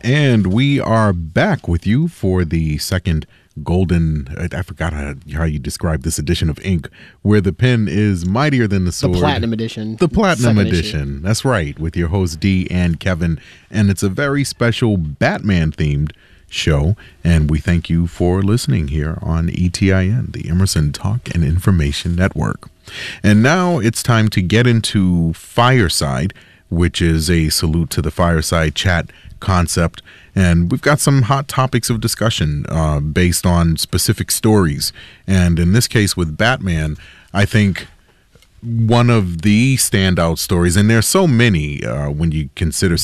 And we are back with you for the second golden, I forgot how you describe this edition of Ink, where the pen is mightier than the sword. The Platinum Edition. The Platinum Second Edition. issue. That's right, with your host Dee and Kevin. And it's a very special Batman-themed show. And we thank you for listening here on ETIN, the Emerson Talk and Information Network. And now it's time to get into Fireside, which is a salute to the Fireside Chat concept. And we've got some hot topics of discussion based on specific stories. And in this case with Batman, I think one of the standout stories, and there's so many when you consider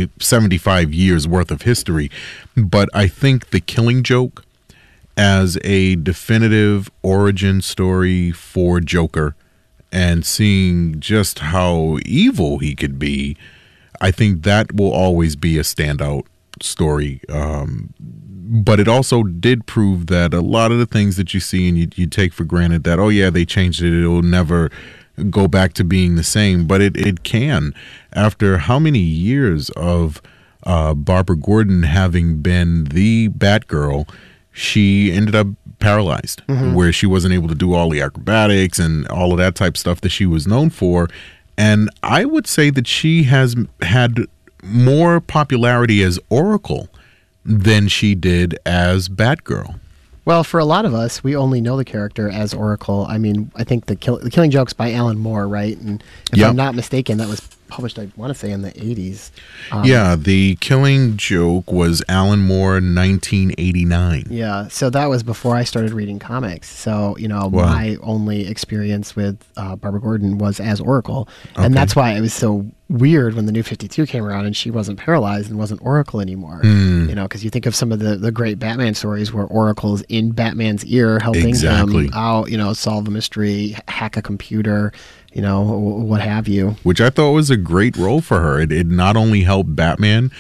75 years worth of history, but I think The Killing Joke as a definitive origin story for Joker and seeing just how evil he could be, I think that will always be a standout story. But it also did prove that a lot of the things that you see and you take for granted that, oh yeah, they changed it, it'll never go back to being the same, but it can. After how many years of Barbara Gordon having been the Batgirl, she ended up paralyzed, where she wasn't able to do all the acrobatics and all of that type of stuff that she was known for. And I would say that she has had more popularity as Oracle than she did as Batgirl. Well, for a lot of us, we only know the character as Oracle. I mean, I think the Killing Joke's by Alan Moore, right? And if I'm not mistaken, that was published, I want to say, in the 80s. Yeah, The Killing Joke was Alan Moore, 1989. Yeah, so that was before I started reading comics. So, my only experience with Barbara Gordon was as Oracle. And that's why it was so weird when the New 52 came around and she wasn't paralyzed and wasn't Oracle anymore. Because you think of some of the great Batman stories where Oracle's in Batman's ear helping him out, solve a mystery, hack a computer, what have you. Which I thought was a great role for her. It not only helped Batman,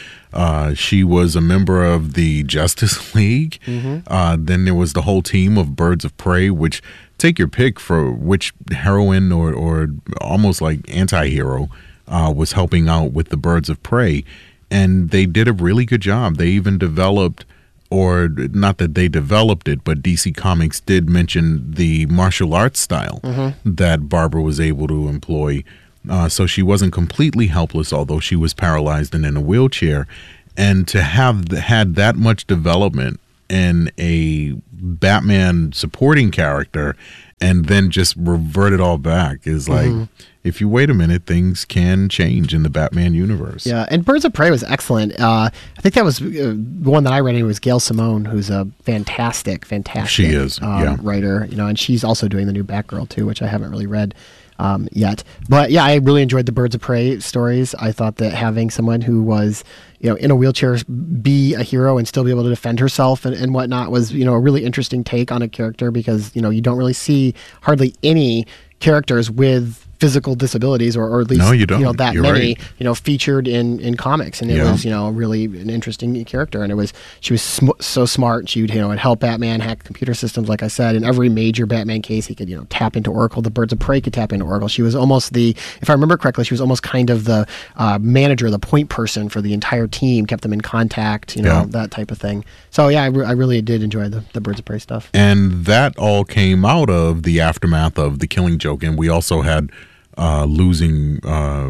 she was a member of the Justice League. Then there was the whole team of Birds of Prey, which take your pick for which heroine or almost like anti-hero was helping out with the Birds of Prey. And they did a really good job. They even developed, or not that they developed it, but DC Comics did mention the martial arts style that Barbara was able to employ. So she wasn't completely helpless, although she was paralyzed and in a wheelchair. And to have had that much development in a Batman supporting character and then just revert it all back is like, if you wait a minute, things can change in the Batman universe. Yeah, and Birds of Prey was excellent. I think that was the one that I read. It was Gail Simone, who's a fantastic she is, writer. And she's also doing the new Batgirl too, which I haven't really read yet. But yeah, I really enjoyed the Birds of Prey stories. I thought that having someone who was in a wheelchair be a hero and still be able to defend herself and whatnot was a really interesting take on a character, because you don't really see hardly any characters with physical disabilities, or at least no, you don't. That You're many right. Featured in comics, and it was really an interesting character. And she was so smart. She would help Batman hack computer systems, like I said. In every major Batman case, he could tap into Oracle. The Birds of Prey could tap into Oracle. She was almost if I remember correctly, she was almost kind of the manager, the point person for the entire team, kept them in contact, that type of thing. So yeah, I really did enjoy the Birds of Prey stuff. And that all came out of the aftermath of The Killing Joke, and we also had losing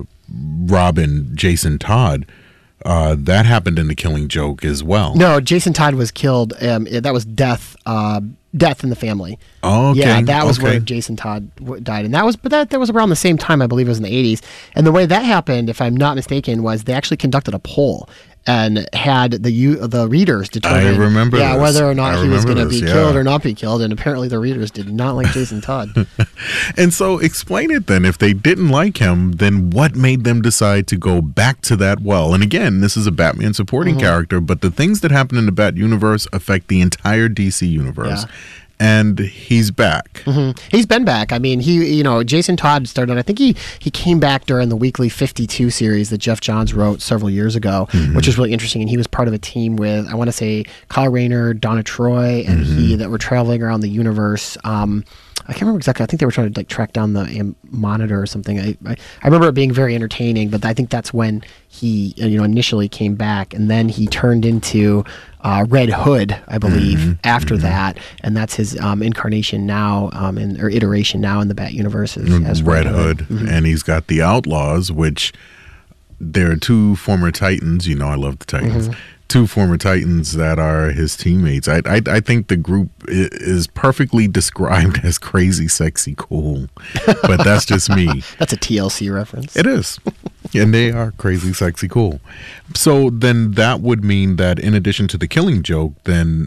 Robin, Jason Todd. That happened in The Killing Joke as well. No, Jason Todd was killed. That was death in the family. Oh, okay. Yeah, that was where Jason Todd died, and that was around the same time, I believe it was in the 80s. And the way that happened, if I'm not mistaken, was they actually conducted a poll and had the readers determine whether or not he was going to be killed or not be killed. And apparently the readers did not like Jason Todd. And so explain it then. If they didn't like him, then what made them decide to go back to that well? And again, this is a Batman supporting character, but the things that happen in the Bat universe affect the entire DC universe. Yeah. And he's back. He's been back. I mean, Jason Todd started, I think he came back during the Weekly 52 series that Jeff Johns wrote several years ago, which is really interesting. And he was part of a team with, I want to say, Kyle Rayner, Donna Troy, and he that were traveling around the universe. I can't remember exactly. I think they were trying to like track down the Monitor or something. I remember it being very entertaining, but I think that's when he initially came back, and then he turned into Red Hood, I believe, after that, and that's his incarnation now, or iteration now in the Bat universe as Red Hood. And he's got the Outlaws, which there are two former Titans. I love the Titans. Two former Titans that are his teammates. I think the group is perfectly described as crazy, sexy, cool. But that's just me. That's a TLC reference. It is. And they are crazy, sexy, cool. So then that would mean that in addition to the Killing Joke, then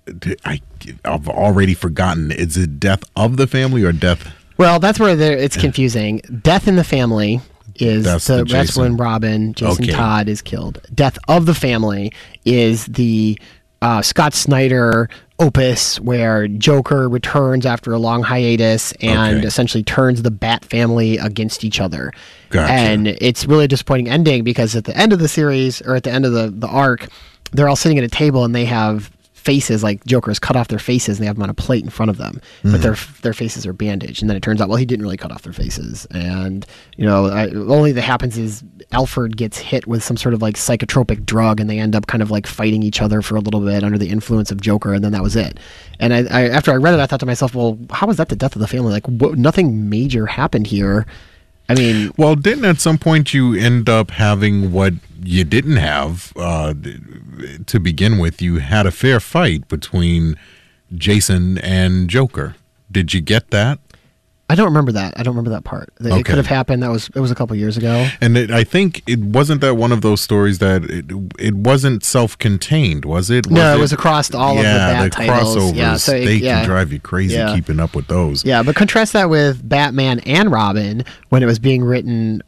I've already forgotten. Is it Death of the Family or Death? Well, that's where it's confusing. Death in the Family is that's when Jason Todd is killed. Death of the Family is the Scott Snyder opus where Joker returns after a long hiatus and essentially turns the Bat family against each other. Gotcha. And it's really a disappointing ending because at the end of the series, or at the end of the arc, they're all sitting at a table and they have faces, like Joker has cut off their faces and they have them on a plate in front of them, but their faces are bandaged. And then it turns out, well, he didn't really cut off their faces. And, only that happens is Alfred gets hit with some sort of like psychotropic drug and they end up kind of like fighting each other for a little bit under the influence of Joker. And then that was it. And I after I read it, I thought to myself, well, how was that the death of the family? Like nothing major happened here. I mean, well, didn't at some point you end up having what you didn't have to begin with? You had a fair fight between Jason and Joker. Did you get that? I don't remember that. I don't remember that part. It could have happened. It was a couple years ago. And I think it wasn't that one of those stories that it wasn't self-contained, was it? No, it was across all of the Bat titles. Crossovers. Yeah, so they can drive you crazy keeping up with those. Yeah, but contrast that with Batman and Robin when it was being written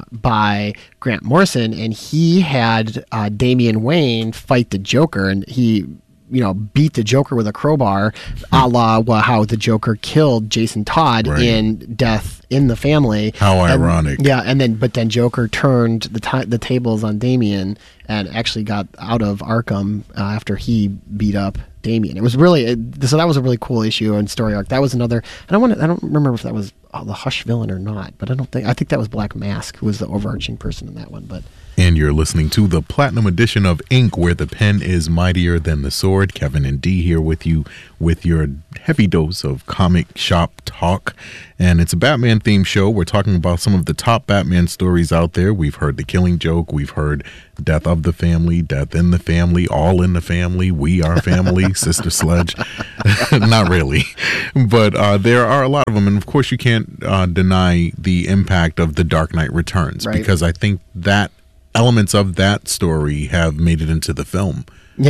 by Grant Morrison, and he had Damian Wayne fight the Joker, and he beat the Joker with a crowbar, a la how the Joker killed Jason Todd in Death in the Family. How ironic. Yeah, but then Joker turned the tables on Damian and actually got out of Arkham after he beat up Damian. It was really so that was a really cool issue and story arc. That was another. I don't remember if that was the Hush villain or not, but I think that was Black Mask who was the overarching person in that one, but. And you're listening to the Platinum Edition of Ink, where the pen is mightier than the sword. Kevin and Dee here with you with your heavy dose of comic shop talk. And it's a Batman-themed show. We're talking about some of the top Batman stories out there. We've heard The Killing Joke. We've heard Death of the Family, Death in the Family, All in the Family, We Are Family, Sister Sledge. Not really. But there are a lot of them. And, of course, you can't deny the impact of The Dark Knight Returns, because I think that elements of that story have made it into the film.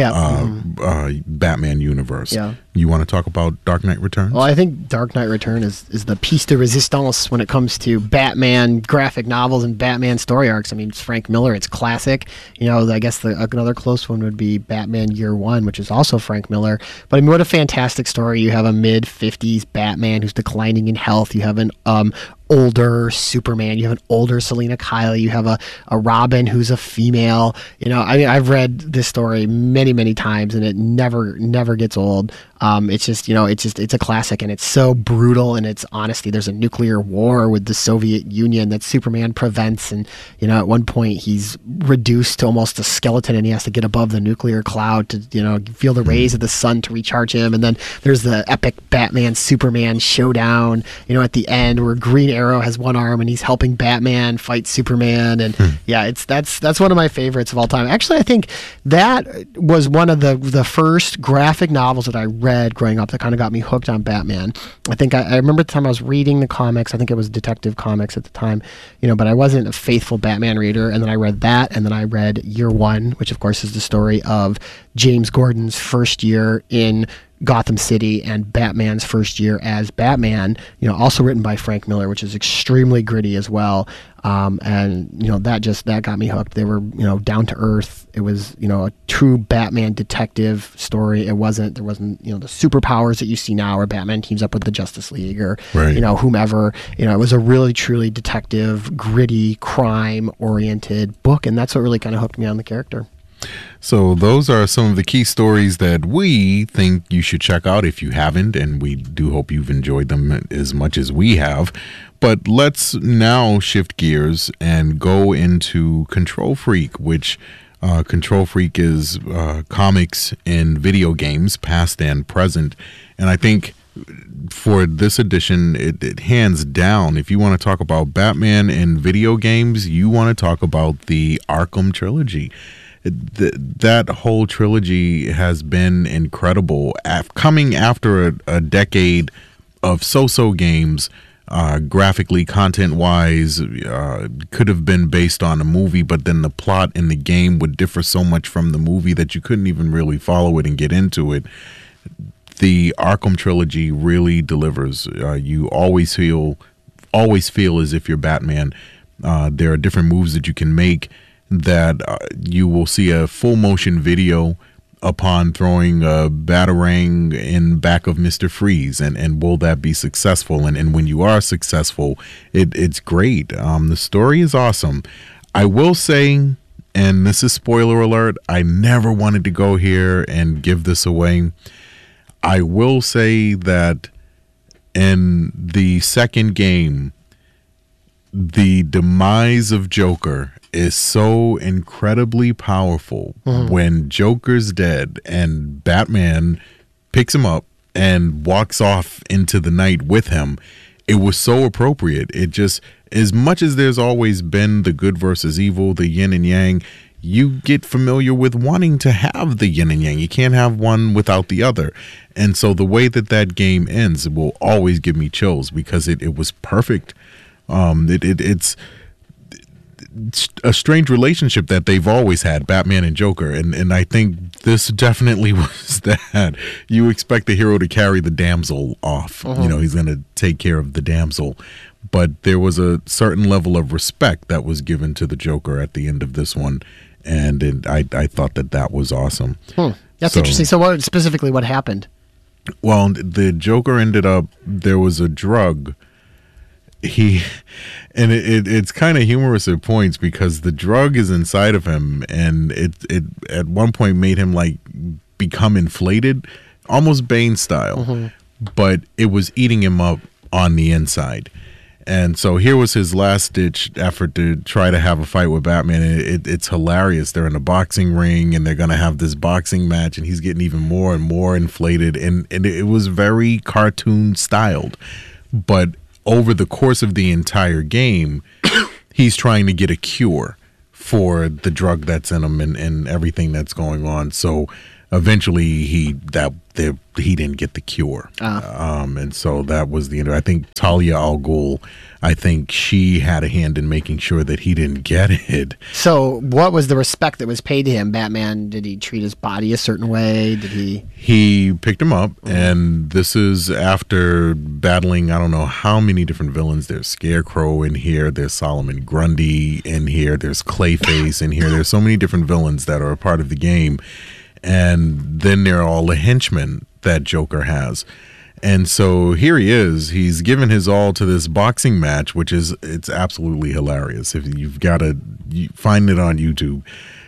Batman universe. Yeah. You want to talk about Dark Knight Returns? Well, I think Dark Knight Return is the piece de resistance when it comes to Batman graphic novels and Batman story arcs. I mean, it's Frank Miller. It's classic. I guess another close one would be Batman Year One, which is also Frank Miller. But I mean, what a fantastic story. You have a mid-50s Batman who's declining in health. You have an older Superman. You have an older Selina Kyle. You have a Robin who's a female. I've read this story many times, and it never gets old. It's a classic, and it's so brutal in its honesty. There's a nuclear war with the Soviet Union that Superman prevents, and at one point he's reduced to almost a skeleton, and he has to get above the nuclear cloud to feel the rays of the sun to recharge him. And then there's the epic Batman Superman showdown at the end where Green Arrow has one arm and he's helping Batman fight Superman, and that's one of my favorites of all time. Actually, I think that was one of the first graphic novels that I read growing up that kind of got me hooked on Batman. I think I remember the time I was reading the comics. I think it was Detective Comics at the time, but I wasn't a faithful Batman reader. And then I read that, and then I read Year One, which of course is the story of James Gordon's first year in Gotham City and Batman's first year as Batman, also written by Frank Miller, which is extremely gritty as well. And that got me hooked. They were, down to earth. It was, a true Batman detective story. There wasn't, the superpowers that you see now where Batman teams up with the Justice League or, whomever. It was a really, truly detective, gritty, crime oriented book. And that's what really kind of hooked me on the character. So those are some of the key stories that we think you should check out if you haven't, and we do hope you've enjoyed them as much as we have. But let's now shift gears and go into Control Freak, which Control Freak is comics and video games, past and present. And I think for this edition, it hands down, if you want to talk about Batman and video games, you want to talk about the Arkham trilogy. That whole trilogy has been incredible. Coming after a decade of so-so games, graphically, content-wise, could have been based on a movie, but then the plot in the game would differ so much from the movie that you couldn't even really follow it and get into it. The Arkham trilogy really delivers. You always feel as if you're Batman. There are different moves that you can make that you will see a full motion video upon throwing a Batarang in back of Mr. Freeze, and will that be successful? And when you are successful, it's great. The story is awesome. I will say, and this is spoiler alert, I never wanted to go here and give this away. I will say that in the second game, the demise of Joker is so incredibly powerful. When Joker's dead and Batman picks him up and walks off into the night with him, it was so appropriate. It just, as much as there's always been the good versus evil, the yin and yang, you get familiar with wanting to have the yin and yang. You can't have one without the other. And so the way that game ends will always give me chills because it was perfect. It's a strange relationship that they've always had, Batman and Joker, and I think this definitely was that. You expect the hero to carry the damsel off. You know, he's going to take care of the damsel, but there was a certain level of respect that was given to the Joker at the end of this one, and I thought that was awesome. That's interesting. So what happened? Well, the Joker ended up, there was a drug. It's kind of humorous at points because the drug is inside of him, and it at one point made him like become inflated, almost Bane style, but it was eating him up on the inside. And so here was his last ditch effort to try to have a fight with Batman. And it's hilarious. They're in a boxing ring and they're going to have this boxing match, and he's getting even more and more inflated, and it was very cartoon styled. But over the course of the entire game, he's trying to get a cure for the drug that's in him and everything that's going on. So eventually he didn't get the cure. And so that was the end. I think Talia al Ghul, I think she had a hand in making sure that he didn't get it. So what was the respect that was paid to him? Batman, did he treat his body a certain way? He picked him up, and this is after battling I don't know how many different villains. There's Scarecrow in here, there's Solomon Grundy in here, there's Clayface in here. There's so many different villains that are a part of the game. And then there are all the henchmen that Joker has. And so here he is. He's given his all to this boxing match, it's absolutely hilarious. If you've got to find it on YouTube.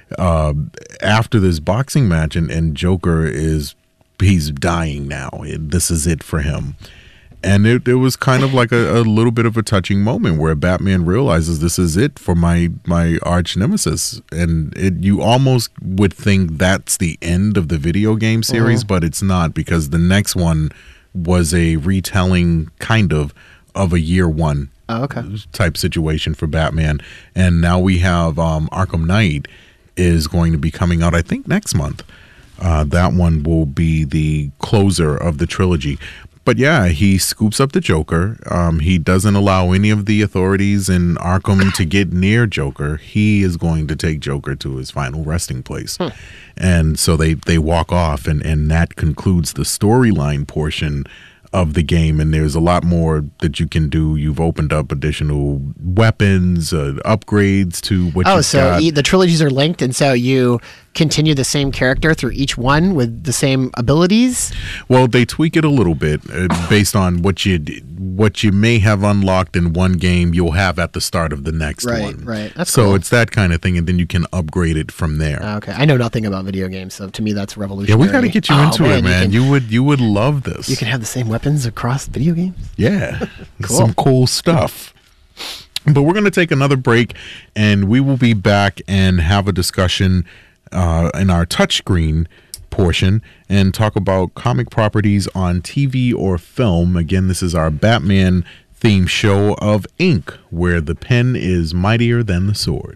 After this boxing match, and Joker he's dying now. This is it for him. And it was kind of like a little bit of a touching moment where Batman realizes this is it for my arch nemesis. And you almost would think that's the end of the video game series, but it's not, because the next one was a retelling kind of a year one type situation for Batman. And now we have Arkham Knight is going to be coming out, I think, next month. That one will be the closer of the trilogy. But yeah, he scoops up the Joker. He doesn't allow any of the authorities in Arkham to get near Joker. He is going to take Joker to his final resting place. And so they walk off, and that concludes the storyline portion of the game. And there's a lot more that you can do. You've opened up additional weapons, upgrades to what you've got. The trilogies are linked, and so you continue the same character through each one with the same abilities? Well, they tweak it a little bit based on what you may have unlocked in one game, you'll have at the start of the next one. Right. That's so cool. It's that kind of thing, and then you can upgrade it from there. Okay, I know nothing about video games, so to me that's revolutionary. Yeah, we got to get you into it, man. You would love this. You can have the same weapons across video games. Yeah, Cool. Some cool stuff. But we're going to take another break, and we will be back and have a discussion in our touchscreen portion and talk about comic properties on TV or film. Again, this is our Batman theme show of Ink, where the pen is mightier than the sword.